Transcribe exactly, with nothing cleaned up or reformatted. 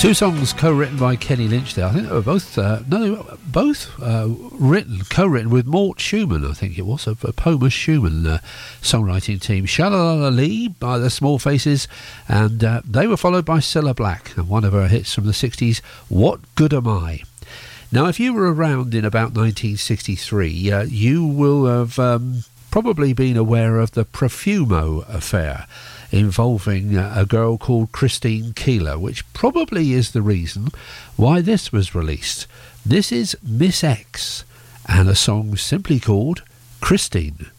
Two songs co-written by Kenny Lynch there. I think they were both, uh, no, they were both uh, written, co-written with Mort Schumann, I think it was, a, a Poma Schumann uh, songwriting team. Shalala Lee by the Small Faces, and uh, they were followed by Cilla Black, and one of her hits from the sixties, What Good Am I? Now, if you were around in about nineteen sixty-three, uh, you will have um, probably been aware of the Profumo affair, involving uh, a girl called Christine Keeler, which probably is the reason why this was released. This is Miss X, and a song simply called Christine.